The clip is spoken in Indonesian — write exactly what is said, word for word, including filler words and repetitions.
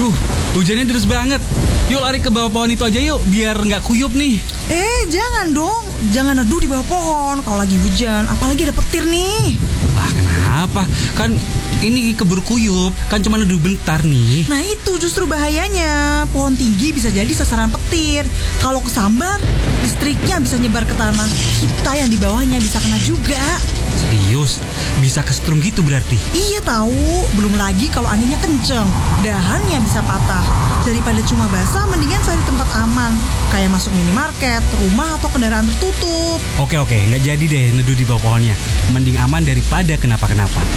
Duh, hujannya deras banget. Yuk lari ke bawah pohon itu aja yuk, biar nggak kuyup nih. Eh, jangan dong. Jangan neduh di bawah pohon kalau lagi hujan. Apalagi ada petir nih. Ah, kenapa? Kan ini keburu kuyup, kan cuma neduh bentar nih. Nah itu justru bahayanya. Pohon tinggi bisa jadi sasaran petir. Kalau kesambar, listriknya bisa nyebar ke tanah. Kita yang di bawahnya bisa kena juga. Serius? Bisa kesetrum gitu berarti? Iya tahu. Belum lagi kalau anginnya kenceng, dahannya bisa patah. Daripada cuma basah, mendingan cari tempat aman, kayak masuk minimarket, rumah, atau kendaraan tertutup. Oke oke, nggak jadi deh neduh di bawah pohonnya. Mending aman daripada kenapa-kenapa.